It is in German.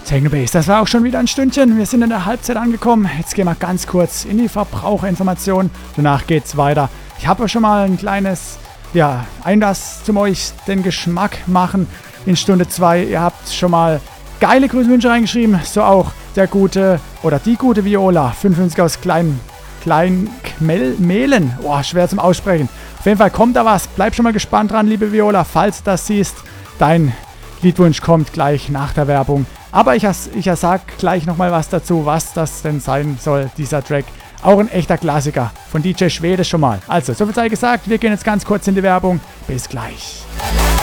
Technobase, das war auch schon wieder ein Stündchen. Wir sind in der Halbzeit angekommen. Jetzt gehen wir ganz kurz in die Verbraucherinformation. Danach geht's weiter. Ich habe schon mal ein kleines Einlass zum euch den Geschmack machen in Stunde 2. Ihr habt schon mal geile Grüßwünsche reingeschrieben. So auch der gute oder die gute Viola. 55 aus Klein-Mehlen. Boah, schwer zum Aussprechen. Auf jeden Fall kommt da was. Bleib schon mal gespannt dran, liebe Viola. Falls du das siehst, dein Liedwunsch kommt gleich nach der Werbung. Aber ich sag gleich nochmal was dazu, was das denn sein soll, dieser Track. Auch ein echter Klassiker von DJ Schwede schon mal. Also, so viel sei gesagt, wir gehen jetzt ganz kurz in die Werbung. Bis gleich.